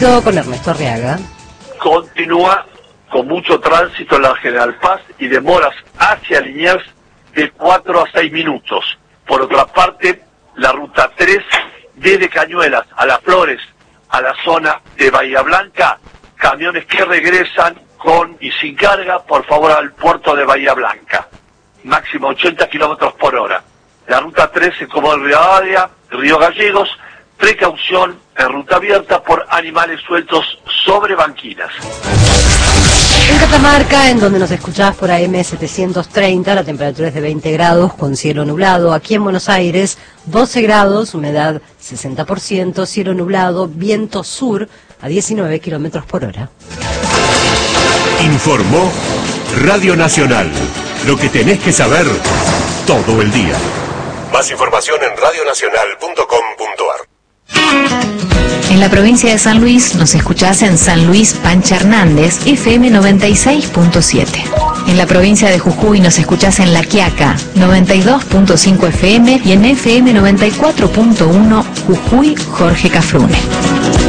Con Ernesto Arriaga. Continúa con mucho tránsito en la General Paz y demoras hacia Liniers de 4 a 6 minutos. Por otra parte, la ruta 3 desde Cañuelas a Las Flores, a la zona de Bahía Blanca, camiones que regresan con y sin carga, por favor, al puerto de Bahía Blanca. Máximo 80 kilómetros por hora. La ruta 3 en Comodoro Rivadavia, Río Gallegos, precaución en ruta abierta por animales sueltos sobre banquinas. En Catamarca, en donde nos escuchás por AM 730, la temperatura es de 20 grados con cielo nublado. Aquí en Buenos Aires, 12 grados, humedad 60%, cielo nublado, viento sur a 19 kilómetros por hora. Informó Radio Nacional. Lo que tenés que saber todo el día. Más información en radionacional.com.ar. En la provincia de San Luis nos escuchás en San Luis Pancha Hernández, FM 96.7. En la provincia de Jujuy nos escuchás en La Quiaca, 92.5 FM y en FM 94.1 Jujuy Jorge Cafrune.